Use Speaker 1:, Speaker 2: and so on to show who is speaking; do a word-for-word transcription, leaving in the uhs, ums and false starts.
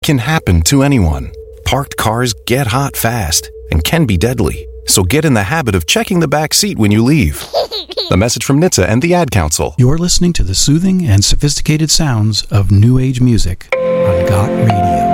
Speaker 1: can happen to anyone. Parked cars get hot fast and can be deadly. So get in the habit of checking the back seat when you leave. A message from N H T S A and the Ad Council.
Speaker 2: You're listening to the soothing and sophisticated sounds of New Age music on Got Radio.